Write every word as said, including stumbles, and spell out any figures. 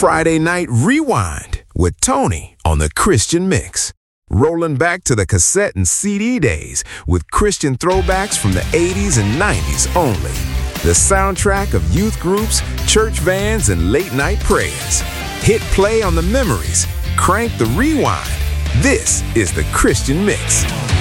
Friday Night Rewind with Tony on the Christian Mix. Rolling back to the cassette and C D days with Christian throwbacks from the eighties and nineties only. The soundtrack of youth groups, church vans, and late night prayers. Hit play on the memories. Crank the rewind. This is the Christian Mix.